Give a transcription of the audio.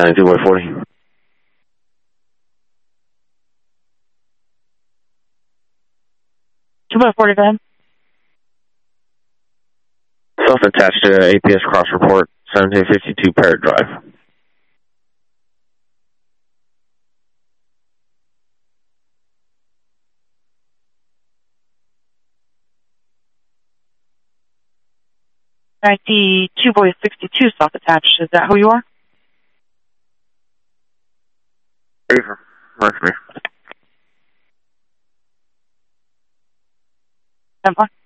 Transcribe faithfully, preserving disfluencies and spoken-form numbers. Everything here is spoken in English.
County two by forty. two by forty, go ahead. Self-attached to A P S cross report, seventeen fifty-two Parrot Drive. I see two boys sixty-two self-attached. Is that who you are? Reefer, that's me. ten four.